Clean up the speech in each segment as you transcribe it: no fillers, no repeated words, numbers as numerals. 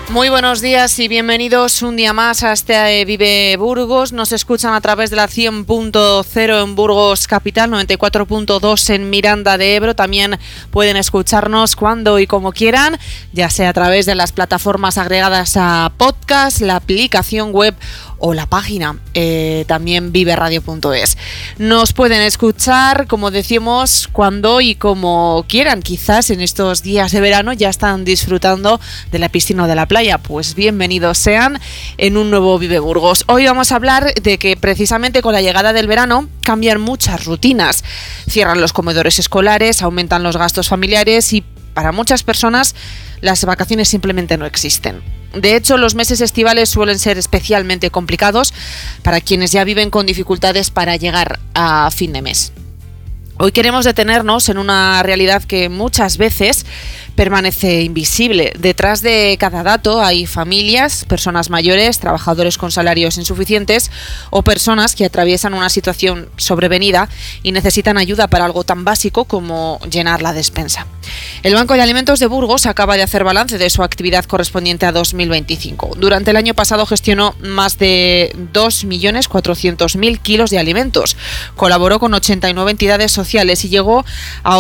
Muy buenos días y bienvenidos un día más a este Vive Burgos. Nos escuchan a través de la 100.0 en Burgos Capital, 94.2 en Miranda de Ebro. También pueden escucharnos cuando y como quieran, ya sea a través de las plataformas agregadas a podcast, la aplicación web o la página, también viveradio.es. Nos pueden escuchar, como decimos, cuando y como quieran. Quizás en estos días de verano ya están disfrutando de la piscina o de la playa. Pues bienvenidos sean en un nuevo Vive Burgos. Hoy vamos a hablar de que precisamente con la llegada del verano cambian muchas rutinas. Cierran los comedores escolares, aumentan los gastos familiares y para muchas personas las vacaciones simplemente no existen. De hecho, los meses estivales suelen ser especialmente complicados para quienes ya viven con dificultades para llegar a fin de mes. Hoy queremos detenernos en una realidad que muchas veces permanece invisible. Detrás de cada dato hay familias, personas mayores, trabajadores con salarios insuficientes o personas que atraviesan una situación sobrevenida y necesitan ayuda para algo tan básico como llenar la despensa. El Banco de Alimentos de Burgos acaba de hacer balance de su actividad correspondiente a 2025. Durante el año pasado gestionó más de 2.400.000 kilos de alimentos. Colaboró con 89 entidades sociales y llegó a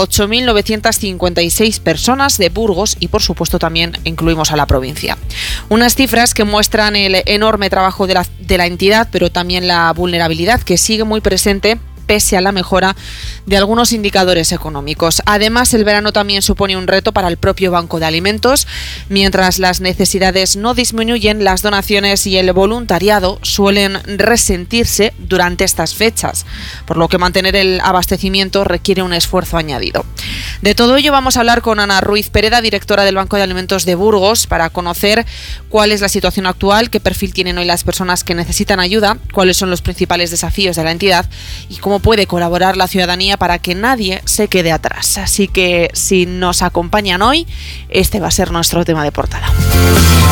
8.956 personas de Burgos y, por supuesto, también incluimos a la provincia. Unas cifras que muestran el enorme trabajo de la entidad, pero también la vulnerabilidad que sigue muy presente pese a la mejora de algunos indicadores económicos. Además, el verano también supone un reto para el propio Banco de Alimentos. Mientras las necesidades no disminuyen, las donaciones y el voluntariado suelen resentirse durante estas fechas, por lo que mantener el abastecimiento requiere un esfuerzo añadido. De todo ello vamos a hablar con Ana Ruiz Pereda, directora del Banco de Alimentos de Burgos, para conocer cuál es la situación actual, qué perfil tienen hoy las personas que necesitan ayuda, cuáles son los principales desafíos de la entidad y cómo puede colaborar la ciudadanía para que nadie se quede atrás. Así que si nos acompañan hoy, este va a ser nuestro tema de portada.